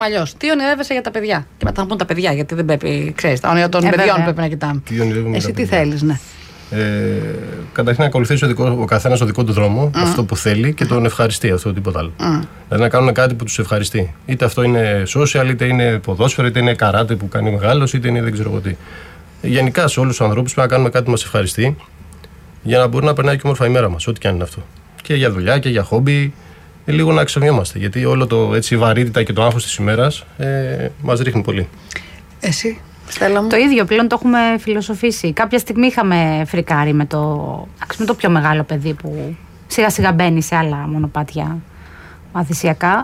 Αλλιώς, τι ονειρεύεσαι για τα παιδιά? Και μετά θα πούν τα παιδιά, γιατί δεν πρέπει, ξέρεις, τα όνειρα των παιδιών πρέπει να κοιτάμε. Εσύ τι θέλεις, ναι? Καταρχήν να ακολουθήσει ο καθένας το δικό του δρόμο, αυτό που θέλει και τον ευχαριστεί, αυτό τίποτα άλλο. Δηλαδή να κάνουν κάτι που τους ευχαριστεί. Είτε αυτό είναι social, είτε είναι ποδόσφαιρο, είτε είναι καράτε που κάνει μεγάλος, είτε είναι δεν ξέρω εγώ τι. Γενικά σε όλους τους ανθρώπους πρέπει να κάνουμε κάτι που μας ευχαριστεί για να μπορεί να περνάει και όμορφα η μέρα μας, ό,τι και αν είναι αυτό. Και για δουλειά και για χόμπι. Λίγο να ξεχνιόμαστε, γιατί όλο το έτσι, η βαρύτητα και το άγχος της ημέρας μας ρίχνει πολύ. Εσύ, Στέλλα μου? Το ίδιο πλέον το έχουμε φιλοσοφήσει. Κάποια στιγμή είχαμε φρικάρει με το πιο μεγάλο παιδί που σιγά σιγά μπαίνει σε άλλα μονοπάτια μαθησιακά.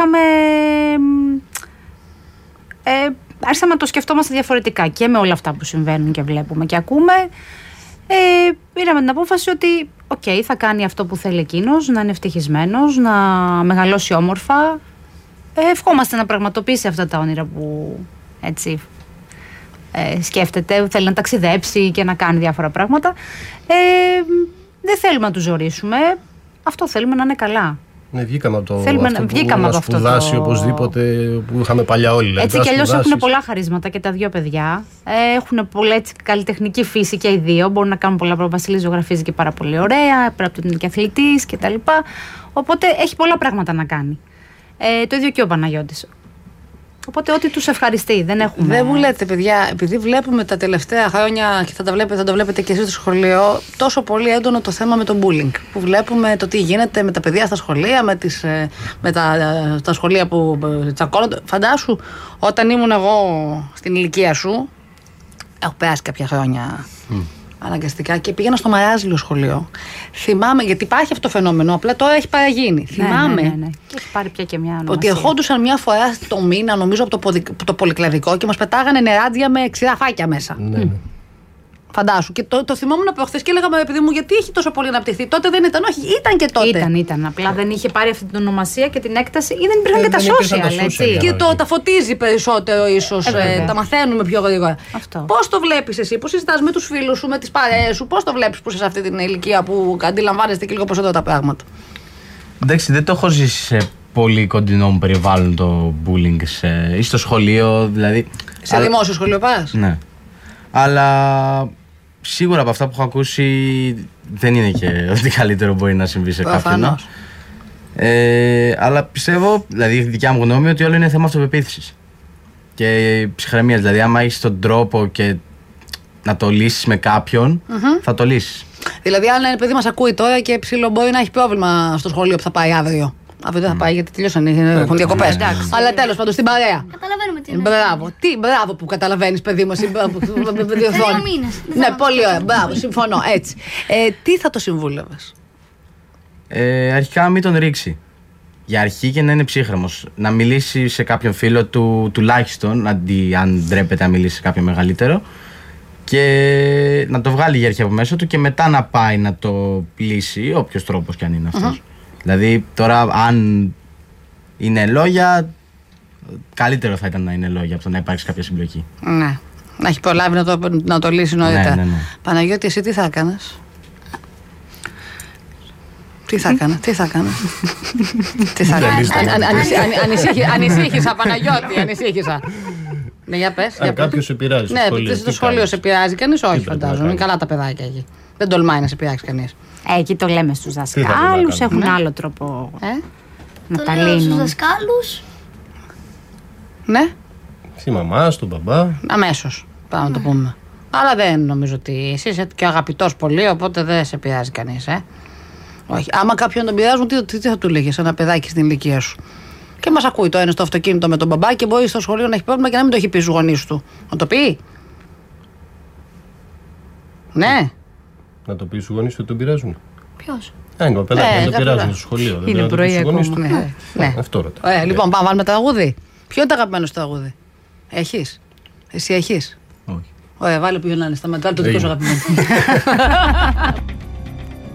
Άρχισαμε να το σκεφτόμαστε διαφορετικά και με όλα αυτά που συμβαίνουν και βλέπουμε και ακούμε. Πήραμε την απόφαση ότι θα κάνει αυτό που θέλει εκείνος, να είναι ευτυχισμένος, να μεγαλώσει όμορφα. Ευχόμαστε να πραγματοποιήσει αυτά τα όνειρα που έτσι σκέφτεται, θέλει να ταξιδέψει και να κάνει διάφορα πράγματα. Δεν θέλουμε να του ζορίσουμε, αυτό θέλουμε να είναι καλά. Ναι, βγήκαμε από αυτό που σπουδάσει οπωσδήποτε που είχαμε παλιά όλοι. Έτσι κι αλλιώς έχουν πολλά χαρίσματα και τα δύο παιδιά. Έχουν πολύ έτσι, καλλιτεχνική φύση και οι δύο. Μπορούν να κάνουν πολλά πράγματα. Ο Βασίλης ζωγραφίζει και πάρα πολύ ωραία. Πρέπει να είναι και αθλητής κτλ. Οπότε έχει πολλά πράγματα να κάνει. Το ίδιο και ο Παναγιώτης. Οπότε ό,τι τους ευχαριστεί, δεν έχουμε. Δεν μου λέτε, παιδιά, επειδή βλέπουμε τα τελευταία χρόνια και θα το βλέπετε και εσείς στο σχολείο, τόσο πολύ έντονο το θέμα με το bullying. Που βλέπουμε το τι γίνεται με τα παιδιά στα σχολεία, με τα σχολεία που τσακώνονται. Φαντάσου, όταν ήμουν εγώ στην ηλικία σου, έχω περάσει κάποια χρόνια αναγκαστικά και πήγαινα στο Μαράζιλο σχολείο. Θυμάμαι, γιατί υπάρχει αυτό το φαινόμενο, απλά τώρα έχει παραγίνει. Θυμάμαι. Ναι. Και έχει πάρει πια και μια ονομασία. Ότι ερχόντουσαν μια φορά το μήνα, νομίζω, από το πολυκλαδικό και μας πετάγανε νεράντια με ξηραφάκια μέσα. Ναι. Φαντάσου. Και το θυμόμουν προχθές και έλεγα, παιδί μου, γιατί έχει τόσο πολύ αναπτυχθεί? Τότε δεν ήταν, όχι, ήταν και τότε. Ήταν. Απλά δεν είχε πάρει αυτή την ονομασία και την έκταση ή δεν υπήρχαν και τα social. Έτσι. Και τα φωτίζει περισσότερο, ίσως. Τα μαθαίνουμε πιο γρήγορα. Πώς το βλέπεις εσύ, που συζητάς με τους φίλους σου, με τις παρέες σου, πώς το βλέπεις που είσαι σε αυτή την ηλικία που αντιλαμβάνεστε και λίγο περισσότερο τα πράγματα? Εντάξει, δεν το έχω ζήσει σε πολύ κοντινό μου περιβάλλον το bullying ή στο σχολείο, δηλαδή. Σε δημόσιο σχολείο πας? Ναι. Αλλά σίγουρα από αυτά που έχω ακούσει δεν είναι και ότι καλύτερο μπορεί να συμβεί σε κάποιον. Αλλά πιστεύω, δηλαδή η δικιά μου γνώμη, ότι όλο είναι θέμα αυτοπεποίθησης και ψυχραιμίας. Δηλαδή άμα έχεις τον τρόπο και να το λύσεις με κάποιον, θα το λύσεις. Δηλαδή αν ένα παιδί μας ακούει τώρα και μπορεί να έχει πρόβλημα στο σχολείο που θα πάει αύριο. Αύριο δεν θα πάει γιατί τελειώσαν, έχουν διακοπές. Αλλά τέλος πάντων στην παρέα. Καταλαβαίνουμε τι είναι. Μπράβο. Μπράβο που καταλαβαίνεις, παιδί μου. 2 μήνες. Ναι, πολύ ωραία. Μπράβο, συμφωνώ. Έτσι. Τι θα το συμβούλευες? Αρχικά μην τον ρίξει. Για αρχή και να είναι ψύχρεμος. Να μιλήσει σε κάποιον φίλο του τουλάχιστον, αντί αν ντρέπεται να μιλήσει σε κάποιον μεγαλύτερο. Και να το βγάλει για αρχή από μέσα του και μετά να πάει να το λύσει, όποιος τρόπος κι αν είναι αυτός. Δηλαδή τώρα αν είναι λόγια, καλύτερο θα ήταν να είναι λόγια από το να υπάρξει κάποια συμπλοκή. Ναι, να έχει προλάβει να το λύσει νωρίτερα. Ναι. Παναγιώτη, εσύ τι θα έκανες? Τι θα έκανες? Ανησύχησα, Παναγιώτη, ανησύχησα. Ναι, για πες. Αν κάποιος σε πειράζει. Ναι, στο σχολείο σε πειράζει κανείς? Όχι, φαντάζομαι. Είναι καλά τα παιδάκια εκεί. Δεν τολμάει να σε πειράξει κανείς. Εκεί το λέμε στους δασκάλους, έχουν άλλο τρόπο να τα λύνουν. Στους δασκάλους. Ναι. Στη μαμά, στον μπαμπά. Αμέσως, πάμε να το πούμε. Αλλά δεν νομίζω ότι εσύ είσαι και αγαπητός πολύ, οπότε δεν σε πειράζει κανείς, Όχι. Άμα κάποιον τον πειράζουν, τι θα του λέγεις ένα παιδάκι στην ηλικία σου? Και μας ακούει τώρα, είναι στο αυτοκίνητο με τον μπαμπά και μπορεί στο σχολείο να έχει πρόβλημα και να μην το έχει πει στους γονείς του. Να το πει? Ναι. Να το πει στους γονείς του ότι τον πειράζουν. Ποιος? Το παιδάκι να το πειράζουν στο σχολείο. Είναι πρωί ακόμα. Αυτό ρωτάω. Λοιπόν, πάμε βάλουμε τραγούδι. Ποιο είναι το αγαπημένο σου τραγούδι? Έχεις? Εσύ έχεις? Όχι. Ωραία, βάλε ποιο να είναι. Σταματά το δικό σου αγαπημένο.